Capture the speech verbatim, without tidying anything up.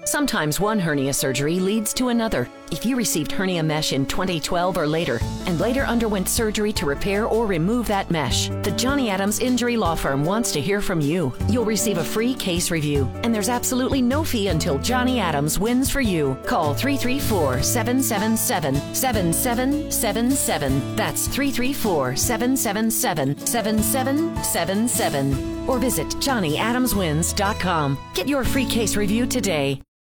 Sometimes one hernia surgery leads to another. If you received hernia mesh in twenty twelve or later and later underwent surgery to repair or remove that mesh, the Johnny Adams Injury Law Firm wants to hear from you. You'll receive a free case review, and there's absolutely no fee until Johnny Adams wins for you. Call three three four, seven seven seven, seven seven seven seven. That's three three four, seven seven seven, seven seven seven seven. Or visit Johnny Adams Wins dot com. Get your free case review today.